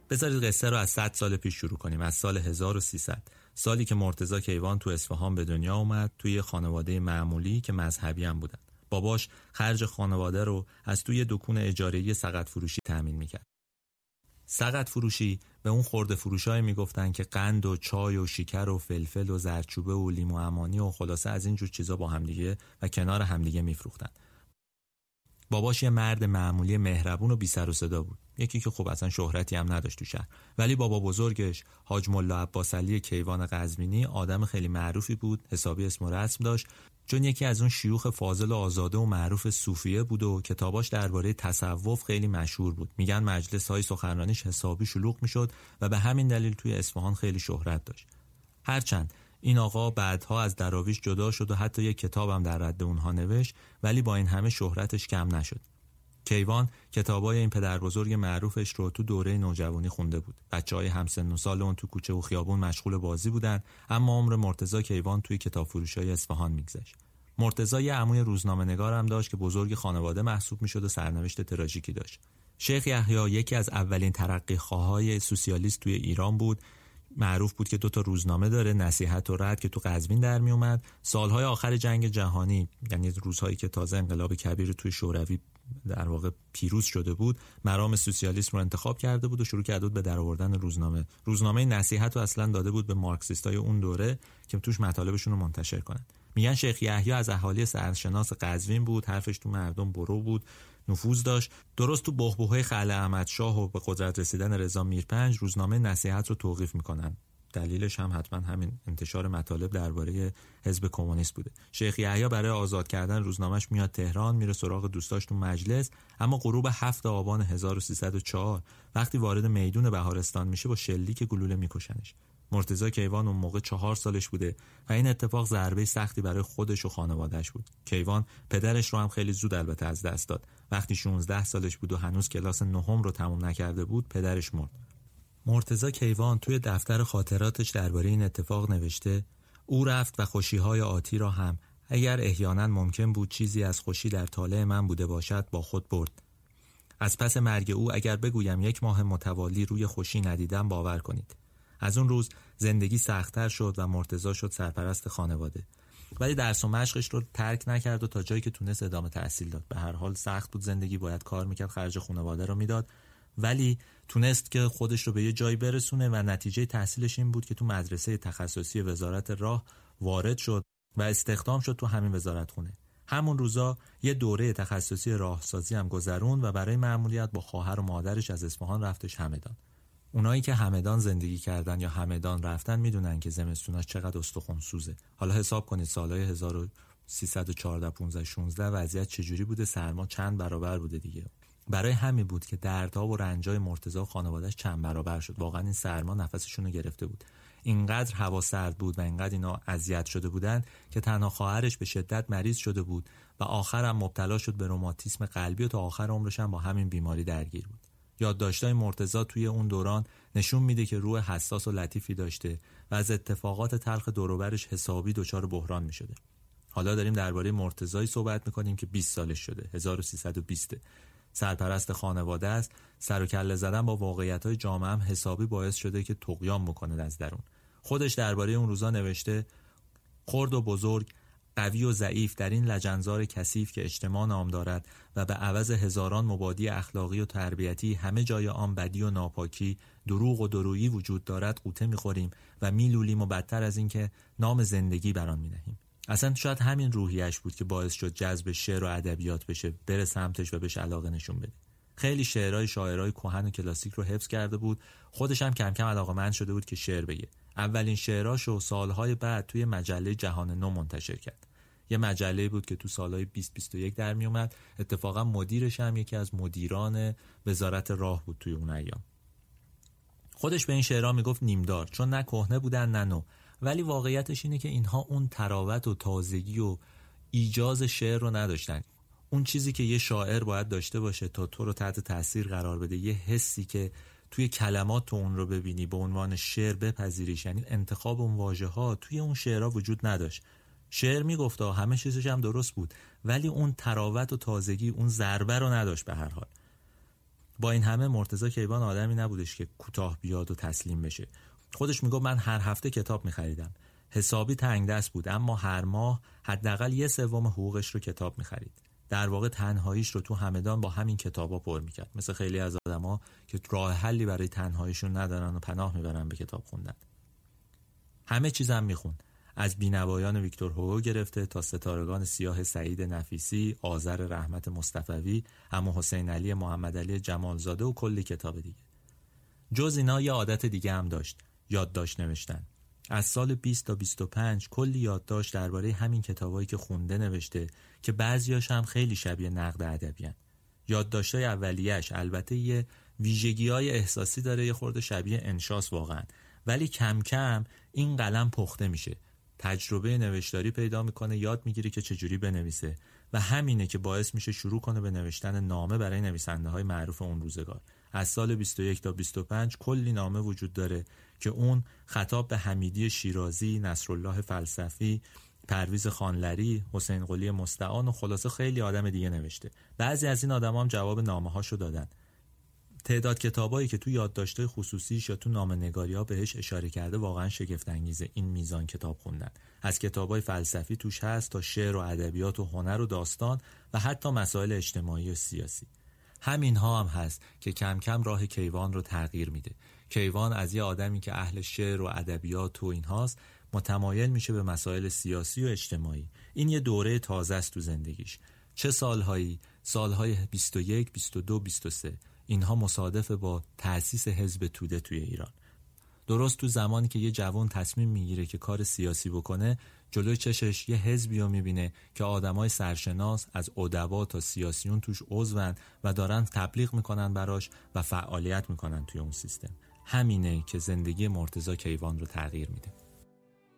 بذارید قصه رو از 100 سال پیش شروع کنیم، از سال 1300، سالی که مرتضی کیوان تو اصفهان به دنیا اومد، توی خانواده معمولی که مذهبی هم بودن. باباش خرج خانواده رو از توی دکون اجاره‌ای سقط فروشی تامین میکرد. سقط فروشی به اون خرده فروشای میگفتن که قند و چای و شکر و فلفل و زردچوبه و لیمو عمانی و خلاصه از این جور چیزا با همدیگه و کنار همدیگه میفروختن. باباش یه مرد معمولی مهربون و بی سر و صدا بود، یکی که خب اصلا شهرتی هم نداشت تو شهر، ولی بابا بزرگش حاج ملا عباس علی کیوان قزوینی آدم خیلی معروفی بود، حسابی اسم و رسم داشت، چون یکی از اون شیوخ فاضل و آزاده و معروف صوفیه بود و کتاباش درباره تصوف خیلی مشهور بود. میگن مجلس‌های سخنرانیش حسابی شلوغ میشد و به همین دلیل توی اصفهان خیلی شهرت داشت. هرچند این آقا بعدها از دراویش جدا شد و حتی یک کتابم در رد اونها نوشت، ولی با این همه شهرتش کم نشد. کیوان کتابای این پدر بزرگ معروفش رو تو دوره نوجوانی خونده بود. بچهای همسن و سال اون تو کوچه و خیابون مشغول بازی بودن، اما عمر مرتضی کیوان توی کتاب فروشای اصفهان میگذشت. مرتضی یه عموی روزنامه‌نگار هم داشت که بزرگ خانواده محسوب میشد و سرنوشت تراژیکی داشت. شیخ یحیی یکی از اولین ترقی‌خواهای سوسیالیست توی ایران بود. معروف بود که 2 روزنامه داره، نصیحت و رد، که تو قزوین در می اومد. سالهای آخر جنگ جهانی، یعنی روزهایی که تازه انقلاب کبیر توی شوروی در واقع پیروز شده بود، مرام سوسیالیسم رو انتخاب کرده بود و شروع کرده بود به درآوردن روزنامه نصیحت رو اصلا داده بود به مارکسیستای اون دوره که توش مطالبشون رو منتشر کنن. میگن شیخ یحیی از اهالی سرشناس قزوین بود، حرفش تو مردم برو بود، نفوذ داشت. درست تو بحبوحه خلع احمد شاه و به قدرت رسیدن رضا میرپنج روزنامه نصیحت رو توقیف میکنن. دلیلش هم حتما همین انتشار مطالب درباره حزب کمونیست بوده. شیخ یحیی برای آزاد کردن روزنامه‌اش میاد تهران، میره سراغ دوستاش تو مجلس، اما غروب 7 آبان 1304 وقتی وارد میدون بهارستان میشه با شلیک گلوله میکشنش. مرتضی کیوان اون موقع 4 سالش بوده و این اتفاق ضربه سختی برای خودش و خانواده‌اش بود. کیوان پدرش رو هم خیلی زود البته از دست داد. وقتی 16 سالش بود و هنوز کلاس 9 رو تموم نکرده بود پدرش مرد. مرتضی کیوان توی دفتر خاطراتش درباره این اتفاق نوشته: او رفت و خوشی‌های آتی را هم اگر احیانا ممکن بود چیزی از خوشی در طالع من بوده باشد با خود برد. از پس مرگ او اگر بگویم 1 ماه متوالی روی خوشی ندیدم باور کنید. از اون روز زندگی سخت‌تر شد و مرتضی شد سرپرست خانواده، ولی درس و مشقش رو ترک نکرد و تا جایی که تونست ادامه تحصیل داد. به هر حال سخت بود زندگی، باید کار میکرد، خرج خانواده رو میداد، ولی تونست که خودش رو به یه جایی برسونه و نتیجه تحصیلش این بود که تو مدرسه تخصصی وزارت راه وارد شد و استخدام شد تو همین وزارتخونه. همون روزا یه دوره تخصصی راهسازی هم گذرون و برای مأموریت با خواهر و مادرش از اصفهان رفتش همدان. اونایی که همدان زندگی کردن یا همدان رفتن میدونن که زمستوناش چقدر استخوان سوزه. حالا حساب کنید سالهای 1314 15 16 وضعیت چجوری بوده، سرما چند برابر بوده دیگه. برای همین بود که دردها و رنجای مرتضی و خانواده‌اش چند برابر شد. واقعا این سرما نفسشون رو گرفته بود. اینقدر هوا سرد بود و اینقدر اینا اذیت شده بودن که تنها خواهرش به شدت مریض شده بود و آخرم مبتلا شد به روماتیسم قلبی و تا آخر عمرش هم با همین بیماری درگیر بود. یادداشت‌های مرتضی توی اون دوران نشون میده که روح حساس و لطیفی داشته و از اتفاقات تلخ دور و برش حسابی دچار بحران می‌شده. حالا داریم درباره مرتضی صحبت می‌کنیم که 20 سالش شده، 1320. سرپرست خانواده است. سر و کله زدن با واقعیت‌های جامعه هم حسابی باعث شده که طغیان بکنه از درون. خودش درباره اون روزا نوشته: خرد و بزرگ، قوی و ضعیف در این لجنزار کثیف که اجتماع نام دارد و به عوض هزاران مبادی اخلاقی و تربیتی همه جای آن بدی و ناپاکی، دروغ و درویی وجود دارد قوطه می‌خوریم و میلولیم و بدتر از این که نام زندگی بر آن می‌نهیم. اصلا شاید همین روحیش بود که باعث شد جذب شعر و ادبیات بشه، بره سمتش و بهش علاقه نشون بده. خیلی شعرهای شاعرای کهن و کلاسیک رو حفظ کرده بود. خودش هم کم کم علاقه‌مند شده بود که شعر بگه. اولین شعراشو سالهای بعد توی مجله جهان نو منتشر کرد. یه مجله بود که تو سالهای 20-21 در می اومد. اتفاقا مدیرش هم یکی از مدیران وزارت راه بود توی اون ایام. خودش به این شعرها میگفت نیمدار، چون نه کهنه بودن نه نو، ولی واقعیتش اینه که اینها اون تراوت و تازگی و ایجاز شعر رو نداشتن. اون چیزی که یه شاعر باید داشته باشه تا تو رو تحت تاثیر قرار بده، یه حسی که توی کلمات تو اون رو ببینی به عنوان شعر بپذیریش، یعنی انتخاب اون واژه‌ها توی اون شعرها وجود نداشت. شعر میگفت همه چیزش هم درست بود، ولی اون تراوت و تازگی، اون ضربه رو نداشت به هر حال. با این همه مرتضی کیوان آدمی نبودش که کوتاه بیاد و تسلیم بشه. خودش میگه من هر هفته کتاب می‌خریدم. حسابی تنگ دست بود، اما هر ماه حداقل 1/3 حقوقش رو کتاب می‌خرید. در واقع تنهاییش رو تو همدان با همین کتابا پر می‌کرد. مثل خیلی از آدما که راه حلی برای تنهاییشون ندارن و پناه میبرن به کتاب خوندن. همه چیزم میخوند. از بینوایان ویکتور هوگو گرفته تا ستارگان سیاه سعید نفیسی، آذر رحمت مصطفوی، عمو حسین علی محمدعلی جمالزاده و کلی کتاب دیگه. جز اینا یه عادت دیگه هم داشت، یادداشت نوشتن. از سال 20 تا 25 کلی یادداشت درباره همین کتابایی که خونده نوشته که بعضیاش هم خیلی شبیه نقد ادبیان. یادداشت‌های اولیه‌اش البته یه ویژگی‌های احساسی داره، یه خورده شبیه انشاس واقعا، ولی کم کم این قلم پخته میشه، تجربه نوشتاری پیدا میکنه، یاد میگیره که چجوری بنویسه و همینه که باعث میشه شروع کنه به نوشتن نامه برای نویسنده‌های معروف اون روزگار. از سال 21 تا 25 کلی نامه وجود داره که اون خطاب به حمیدی شیرازی، نصرالله فلسفی، پرویز خانلری، حسین قلی مستعان و خلاصه خیلی آدم دیگه نوشته. بعضی از این آدما هم جواب نامه‌هاشو دادن. تعداد کتابایی که تو یادداشت‌های خصوصیش یا تو نامه‌نگاری‌ها بهش اشاره کرده واقعا شگفت انگیزه. این میزان کتاب خوندن از کتابای فلسفی توش هست تا شعر و ادبیات و هنر و داستان و حتی مسائل اجتماعی و سیاسی. همین‌ها هم هست که کم کم راه کیوان رو تغییر میده. کیوان از یه آدمی که اهل شعر و ادبیات و اینهاست متمایل میشه به مسائل سیاسی و اجتماعی. این یه دوره تازه است تو زندگیش. چه سالهایی؟ سالهای 21، 22، 23. اینها مصادف با تأسیس حزب توده توی ایران. درست تو زمانی که یه جوان تصمیم میگیره که کار سیاسی بکنه، جلوی چشش یه حزبی رو میبینه که آدمای سرشناس از ادبا تا سیاسیون توش عضون و دارن تبلیغ میکنن براش و فعالیت میکنن توی اون سیستم. همینه که زندگی مرتضی کیوان رو تغییر میده.